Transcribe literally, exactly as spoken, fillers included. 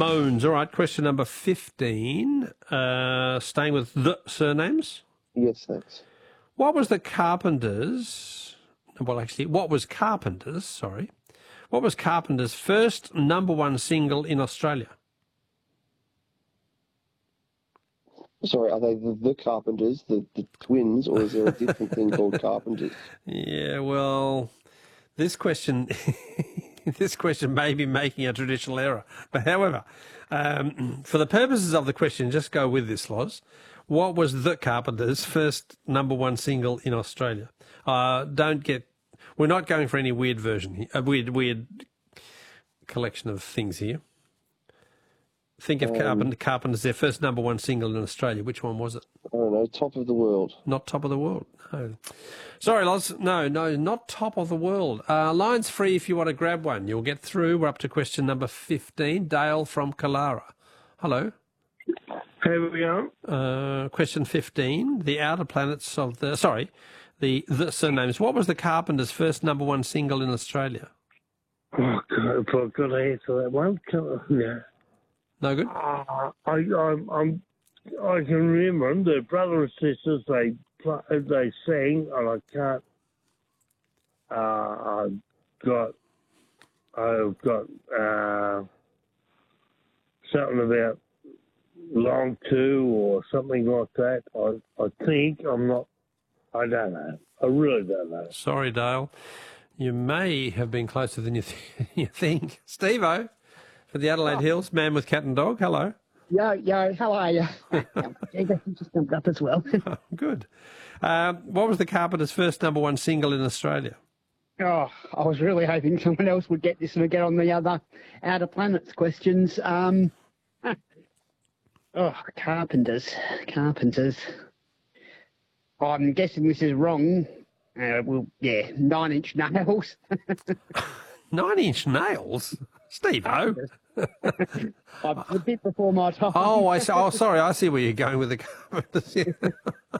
moans. All right, question number fifteen. Uh, staying with the surnames. Yes, thanks. What was the Carpenters... Well, actually, what was Carpenters, sorry. What was Carpenters' first number one single in Australia? Sorry, are they the, the Carpenters, the, the twins, or is there a different thing called Carpenters? Yeah, well, this question... This question may be making a traditional error. But however, um, for the purposes of the question, just go with this, Loz. What was the Carpenters' first number one single in Australia? Uh, don't get... We're not going for any weird version here, a weird, weird collection of things here. Think of um, Carpenter, Carpenters, their first number one single in Australia. Which one was it? I don't know, Top of the World. Not Top of the World, no. Sorry, Loz. No, no, not Top of the World. Uh, line's free if you want to grab one. You'll get through. We're up to question number fifteen. Dale from Kalara. Hello. Here we are. Uh, question fifteen. The outer planets of the... Sorry, the, the surnames. What was the Carpenters' first number one single in Australia? Oh, God, if I've got to answer that one. Yeah. No good? Uh, I, I, I'm, I can remember them. They're brother and sisters. They they sang, and I can't. Uh, I've got. I've got uh, something about long two or something like that. I I think I'm not. I don't know. I really don't know. Sorry, Dale. You may have been closer than you, th- you think. Steve-O, for the Adelaide oh. Hills, man with cat and dog. Hello. Yo, yo, how are you? Just jumped up as well. Oh, good. Um, what was the Carpenters' first number one single in Australia? Oh, I was really hoping someone else would get this and get on the other Outer Planets questions. Um, huh. Oh, Carpenters, Carpenters. I'm guessing this is wrong. Uh, well, yeah, Nine Inch Nails. Nine Inch Nails? Steve-O. I'm a bit before my time. Oh, I see. Oh, sorry. I see where you're going with the Carpenters.